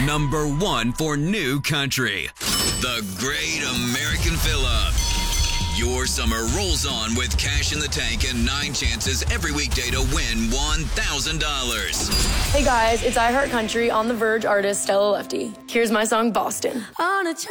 Number 1 for new country. The Great American Fill-Up. Your summer rolls on with cash in the tank and 9 chances every weekday to win $1,000. Hey guys, it's I Heart Country on the Verge artist Stella Lefty. Here's my song, Boston. On a